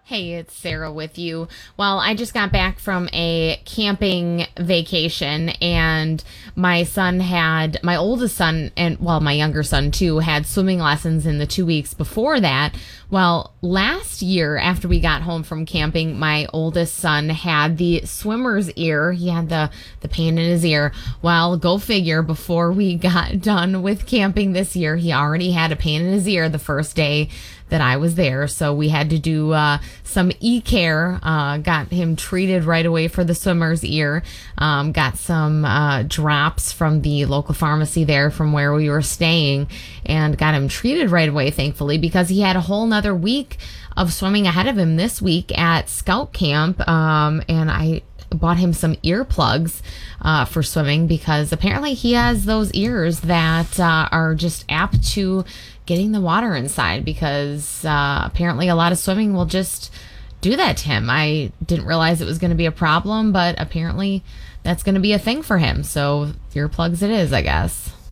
Hey, it's Sarah with you. Well, I just got back from a camping vacation, and my oldest son, and well, my younger son too, had swimming lessons in the 2 weeks before that. Well, last year, after we got home from camping, my oldest son had the swimmer's ear. He had the pain in his ear. Well, go figure, before we got done with camping this year, he already had a pain in his ear the first day that I was there. So we had to do some e-care, got him treated right away for the swimmer's ear, got some drops from the local pharmacy there from where we were staying, and got him treated right away, thankfully, because he had a whole nother week of swimming ahead of him this week at scout camp. And I bought him some earplugs for swimming, because apparently he has those ears that are just apt to getting the water inside, because apparently a lot of swimming will just do that to him. I didn't realize it was going to be a problem, but apparently that's going to be a thing for him. So earplugs it is, I guess.